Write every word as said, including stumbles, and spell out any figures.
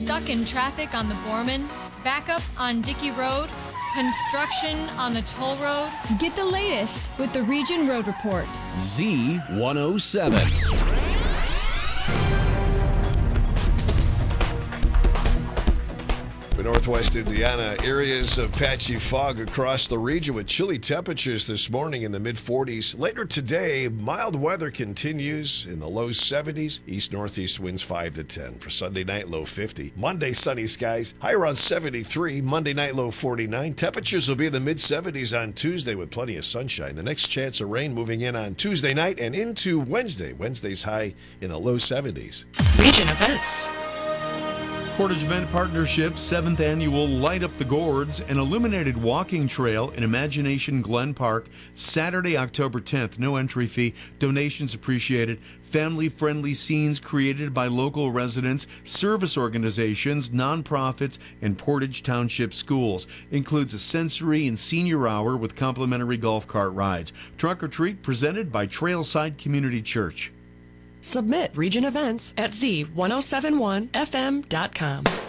Stuck in traffic on the Borman? Backup on Dickey Road? Construction on the toll road? Get the latest with the Region Road Report. Z one oh seven. For northwest Indiana, areas of patchy fog across the region with chilly temperatures this morning in the mid forties. Later today, mild weather continues in the low seventies. East-northeast winds five to ten. For Sunday night, low fifty. Monday, sunny skies, high around seventy-three. Monday night, low forty-nine. Temperatures will be in the mid seventies on Tuesday with plenty of sunshine. The next chance of rain moving in on Tuesday night and into Wednesday. Wednesday's high in the low seventies. Region events. Portage Event Partnership's seventh annual Light Up the Gourds, an illuminated walking trail in Imagination Glen Park, Saturday, October tenth. No entry fee. Donations appreciated. Family-friendly scenes created by local residents, service organizations, nonprofits, and Portage Township schools. Includes a sensory and senior hour with complimentary golf cart rides. Trunk or treat presented by Trailside Community Church. Submit region events at Z ten seventy-one F M dot com.